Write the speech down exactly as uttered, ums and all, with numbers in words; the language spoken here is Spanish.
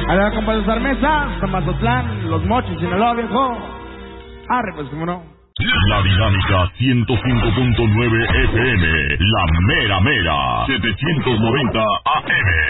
A la compa de Sarmesa, Mazatlán, Los Mochis, Sinaloa, viejo. Arre, pues, cómo no. La Dinámica ciento cinco punto nueve F M, la mera mera, setecientos noventa A M.